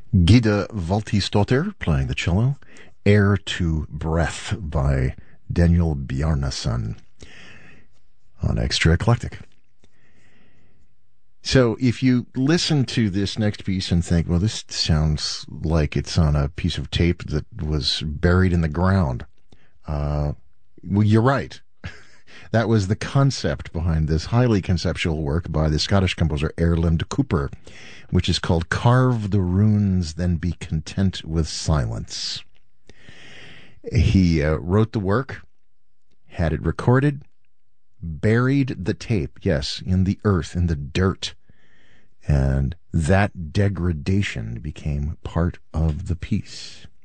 Gita Valtistottir playing the cello. Air to Breath by Daniel Bjarnason on Extra Eclectic. So if you listen to this next piece and think, well, this sounds like it's on a piece of tape that was buried in the ground, well, you're right. That was the concept behind this highly conceptual work by the Scottish composer Erland Cooper, which is called Carve the Runes, Then Be Content with Silence. He wrote the work, had it recorded, buried the tape, yes, in the earth, in the dirt, and that degradation became part of the piece.